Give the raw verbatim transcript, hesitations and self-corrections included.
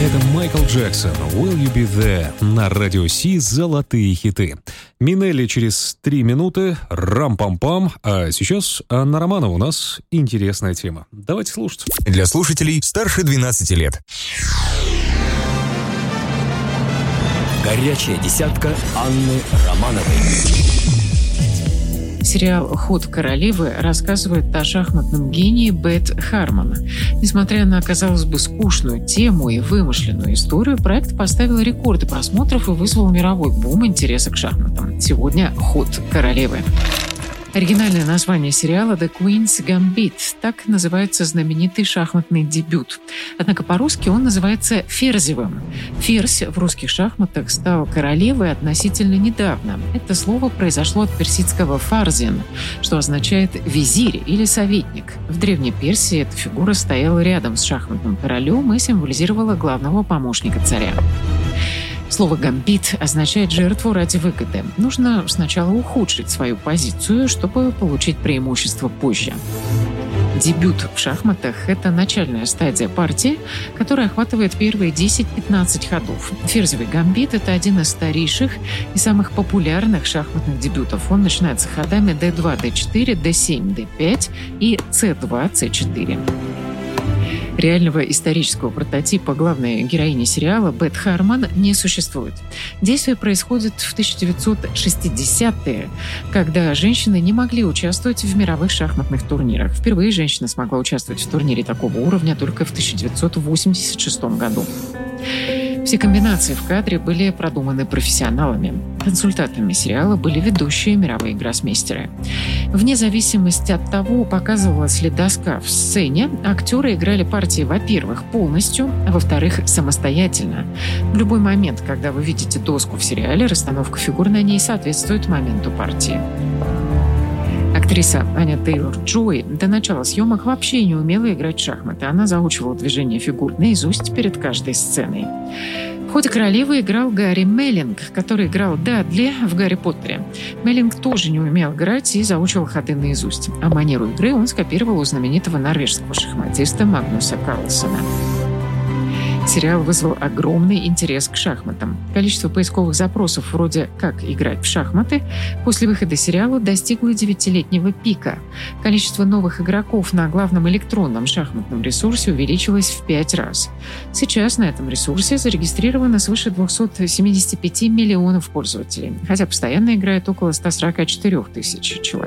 Это Майкл Джексон, «Will You Be There» на Радио Си «Золотые хиты». Минелли через три минуты, рам-пам-пам. А сейчас Анна Романова, у нас интересная тема. Давайте слушать. Для слушателей старше двенадцати лет. Горячая десятка Анны Романовой. Сериал «Ход королевы» рассказывает о шахматном гении Бет Хармон. Несмотря на, казалось бы, скучную тему и вымышленную историю, проект поставил рекорды просмотров и вызвал мировой бум интереса к шахматам. Сегодня «Ход королевы». Оригинальное название сериала «The Queen's Gambit» – так называется знаменитый шахматный дебют. Однако по-русски он называется «Ферзевым». Ферзь в русских шахматах стал королевой относительно недавно. Это слово произошло от персидского «фарзин», что означает «визирь» или «советник». В Древней Персии эта фигура стояла рядом с шахматным королем и символизировала главного помощника царя. Слово «гамбит» означает жертву ради выгоды. Нужно сначала ухудшить свою позицию, чтобы получить преимущество позже. Дебют в шахматах – это начальная стадия партии, которая охватывает первые десять-пятнадцать ходов. Ферзевый гамбит – это один из старейших и самых популярных шахматных дебютов. Он начинается ходами дэ два, дэ четыре, дэ семь, дэ пять и цэ два, цэ четыре. Реального исторического прототипа главной героини сериала Бет Хармон не существует. Действие происходит в тысяча девятьсот шестидесятые, когда женщины не могли участвовать в мировых шахматных турнирах. Впервые женщина смогла участвовать в турнире такого уровня только в тысяча девятьсот восемьдесят шестом году. Все комбинации в кадре были продуманы профессионалами. Консультантами сериала были ведущие мировые гроссмейстеры. Вне зависимости от того, показывалась ли доска в сцене, актеры играли партии, во-первых, полностью, а во-вторых, самостоятельно. В любой момент, когда вы видите доску в сериале, расстановка фигур на ней соответствует моменту партии. Актриса Аня Тейлор-Джой до начала съемок вообще не умела играть в шахматы. Она заучивала движения фигур наизусть перед каждой сценой. В «Ходе королевы» играл Гарри Меллинг, который играл Дадли в «Гарри Поттере». Меллинг тоже не умел играть и заучивал ходы наизусть. А манеру игры он скопировал у знаменитого норвежского шахматиста Магнуса Карлсена. Сериал вызвал огромный интерес к шахматам. Количество поисковых запросов вроде «Как играть в шахматы» после выхода сериала достигло девятилетнего пика. Количество новых игроков на главном электронном шахматном ресурсе увеличилось в пять раз. Сейчас на этом ресурсе зарегистрировано свыше двести семьдесят пять миллионов пользователей, хотя постоянно играет около сто сорок четыре тысячи человек.